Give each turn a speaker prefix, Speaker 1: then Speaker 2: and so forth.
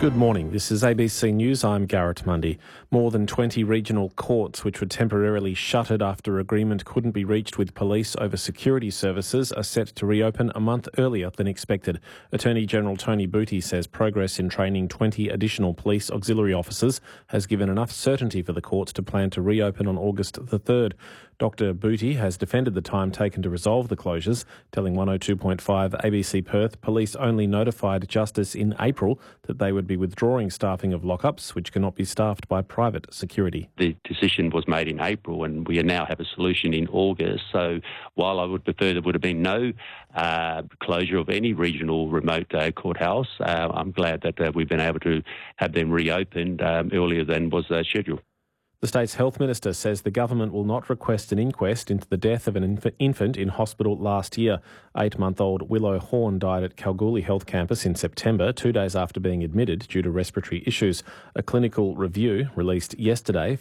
Speaker 1: Good morning. This is ABC News. I'm Garrett Mundy. More than 20 regional courts, which were temporarily shuttered after agreement couldn't be reached with police over security services, are set to reopen a month earlier than expected. Attorney General Tony Booty says progress in training 20 additional police auxiliary officers has given enough certainty for the courts to plan to reopen on August the 3rd. Dr Booty has defended the time taken to resolve the closures, telling 102.5 ABC Perth police only notified Justice in April that they would be withdrawing staffing of lockups, which cannot be staffed by private security.
Speaker 2: The decision was made in April and we now have a solution in August. So while I would prefer there would have been no closure of any regional remote courthouse, I'm glad that we've been able to have them reopened earlier than was scheduled.
Speaker 1: The state's health minister says the government will not request an inquest into the death of an infant in hospital last year. 8-month-old Willow Horn died at Kalgoorlie Health Campus in September, 2 days after being admitted due to respiratory issues. A clinical review released yesterday